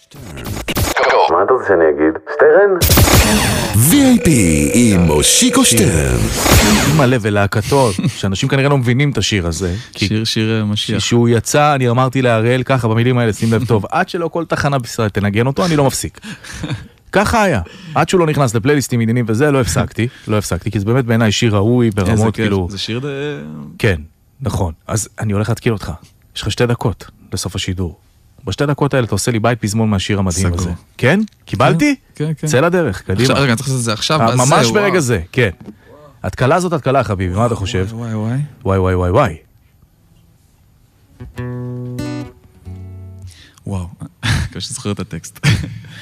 מה אתה רוצה שאני אגיד? שטרן? VIP עם מושיקו שטרן. מלא ולהקתו, שאנשים כנראה לא מבינים את השיר הזה. שיר משיח. כשהוא יצא, אני אמרתי להראל ככה במילים האלה, שים לב טוב, עד שלא כל תחנה בישראל תנגן אותו, אני לא מפסיק. ככה היה. עד שהוא לא נכנס לפלייליסטים עניינים וזה, לא הפסקתי, כי זה באמת בעיניי שיר ראוי ברמות כאילו... זה שיר כן, נכון. אז אני הולך להתקיל אותך. יש לך 2 דקות לסוף השידור. ב2 דקות האלה אתה עושה לי בית פזמון מהשיר המדהים הזה. כן? קיבלתי? כן. צא לדרך, קדימה. רגע, אני צריך לעשות את זה עכשיו. ממש ברגע זה, כן. התקלה זאת התקלה, חביבי, מה אתה חושב? וואי. וואו, קשה שזוכר את הטקסט.